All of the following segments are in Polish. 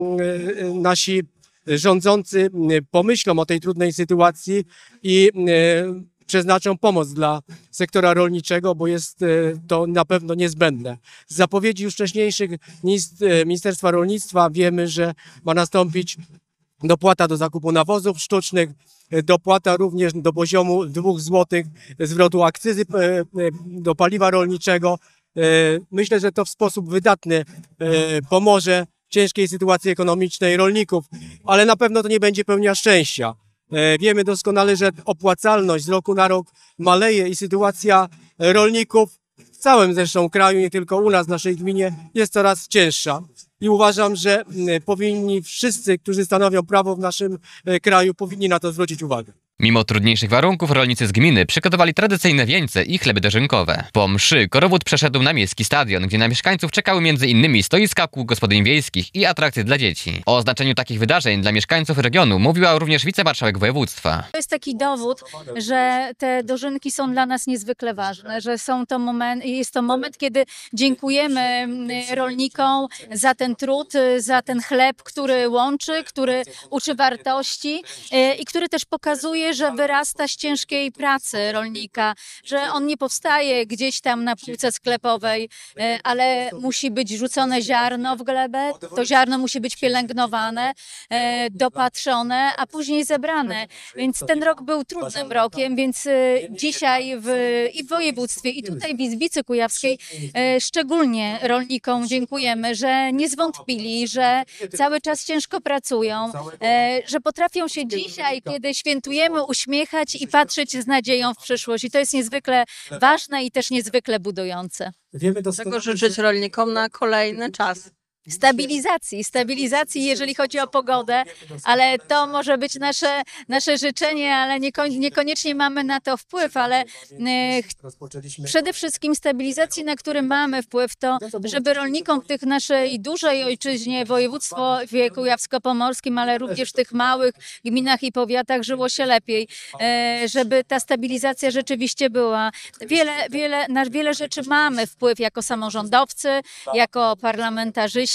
nasi rządzący pomyślą o tej trudnej sytuacji i przeznaczą pomoc dla sektora rolniczego, bo jest to na pewno niezbędne. Z zapowiedzi już wcześniejszych Ministerstwa Rolnictwa wiemy, że ma nastąpić dopłata do zakupu nawozów sztucznych, dopłata również do poziomu 2 zł zwrotu akcyzy do paliwa rolniczego. Myślę, że to w sposób wydatny pomoże w ciężkiej sytuacji ekonomicznej rolników, ale na pewno to nie będzie pełnia szczęścia. Wiemy doskonale, że opłacalność z roku na rok maleje i sytuacja rolników w całym zresztą kraju, nie tylko u nas, w naszej gminie, jest coraz cięższa. I uważam, że powinni wszyscy, którzy stanowią prawo w naszym kraju, powinni na to zwrócić uwagę. Mimo trudniejszych warunków rolnicy z gminy przygotowali tradycyjne wieńce i chleby dożynkowe. Po mszy korowód przeszedł na miejski stadion, gdzie na mieszkańców czekały m.in. stoiska kół gospodyń wiejskich i atrakcje dla dzieci. O znaczeniu takich wydarzeń dla mieszkańców regionu mówiła również wicemarszałek województwa. To jest taki dowód, że te dożynki są dla nas niezwykle ważne, że jest to moment, kiedy dziękujemy rolnikom za ten trud, za ten chleb, który łączy, który uczy wartości i który też pokazuje, że wyrasta z ciężkiej pracy rolnika, że on nie powstaje gdzieś tam na półce sklepowej, ale musi być rzucone ziarno w glebę, to ziarno musi być pielęgnowane, dopatrzone, a później zebrane. Więc ten rok był trudnym rokiem, więc dzisiaj i w województwie, i tutaj w Izbicy Kujawskiej szczególnie rolnikom dziękujemy, że nie zwątpili, że cały czas ciężko pracują, że potrafią się dzisiaj, kiedy świętujemy, uśmiechać i patrzeć z nadzieją w przyszłość. I to jest niezwykle ważne i też niezwykle budujące. Czego życzyć rolnikom na kolejny czas? Stabilizacji, jeżeli chodzi o pogodę, ale to może być nasze życzenie, ale niekoniecznie mamy na to wpływ, ale przede wszystkim stabilizacji, na który mamy wpływ, to żeby rolnikom w tych naszej dużej ojczyźnie, województwie kujawsko-pomorskim, ale również w tych małych gminach i powiatach żyło się lepiej, żeby ta stabilizacja rzeczywiście była. Na wiele rzeczy mamy wpływ jako samorządowcy, jako parlamentarzyści,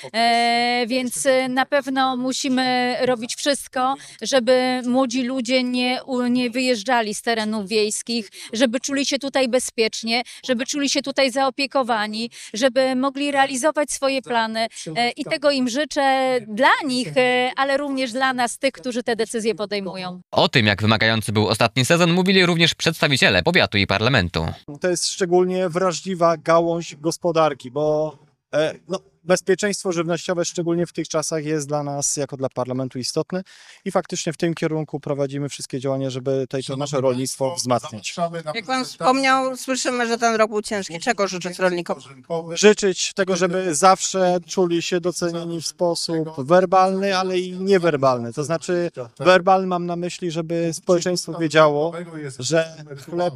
więc na pewno musimy robić wszystko, żeby młodzi ludzie nie wyjeżdżali z terenów wiejskich, żeby czuli się tutaj bezpiecznie, żeby czuli się tutaj zaopiekowani, żeby mogli realizować swoje plany i tego im życzę dla nich, ale również dla nas, tych, którzy te decyzje podejmują. O tym, jak wymagający był ostatni sezon, mówili również przedstawiciele powiatu i parlamentu. To jest szczególnie wrażliwa gałąź gospodarki, bo bezpieczeństwo żywnościowe, szczególnie w tych czasach, jest dla nas, jako dla parlamentu, istotne i faktycznie w tym kierunku prowadzimy wszystkie działania, żeby to nasze rolnictwo wzmacniać. Jak pan wspomniał, słyszymy, że ten rok był ciężki. Czego życzyć rolnikom? Życzyć tego, żeby zawsze czuli się docenieni w sposób werbalny, ale i niewerbalny. To znaczy werbalny mam na myśli, żeby społeczeństwo wiedziało, że chleb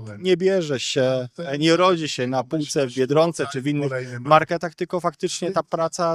nie rodzi się na półce w Biedronce czy w innych marketach, tylko faktycznie ta praca,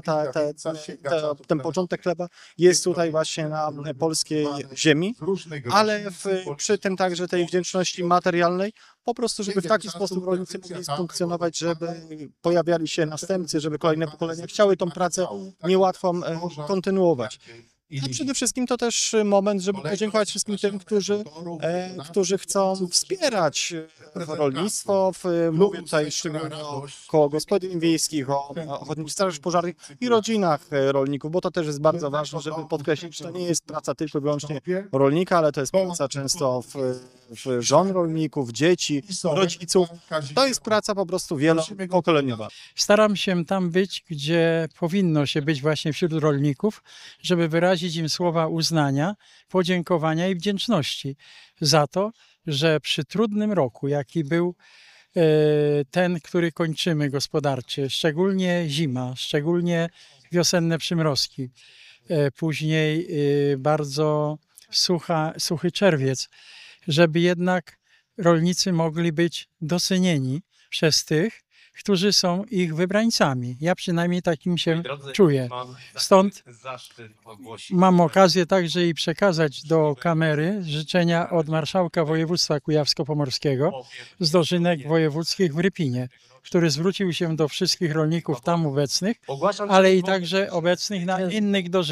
ten początek chleba jest tutaj właśnie na polskiej ziemi, ale przy tym także tej wdzięczności materialnej, po prostu, żeby w taki sposób rolnicy mogli funkcjonować, żeby pojawiali się następcy, żeby kolejne pokolenia chciały tą pracę niełatwą kontynuować. A przede wszystkim to też moment, żeby podziękować wszystkim tym, którzy chcą wspierać rolnictwo. Mówię tutaj szczególnie o koło gospodyń wiejskich, o ochotniczych strażach pożarnych i rodzinach rolników, bo to też jest bardzo ważne, żeby podkreślić, że to nie jest praca tylko i wyłącznie rolnika, ale to jest praca często żon rolników, dzieci, rodziców. To jest praca po prostu wielopokoleniowa. Staram się tam być, gdzie powinno się być właśnie wśród rolników, żeby wyrazić im słowa uznania, podziękowania i wdzięczności za to, że przy trudnym roku, jaki był ten, który kończymy gospodarczy, szczególnie zima, szczególnie wiosenne przymrozki, później bardzo suchy czerwiec, żeby jednak rolnicy mogli być docenieni przez tych, którzy są ich wybrańcami. Ja przynajmniej takim się czuję. Stąd mam okazję także i przekazać do kamery życzenia od marszałka województwa kujawsko-pomorskiego z dożynek wojewódzkich w Rypinie, który zwrócił się do wszystkich rolników tam obecnych, ale i także obecnych na innych dożynkach.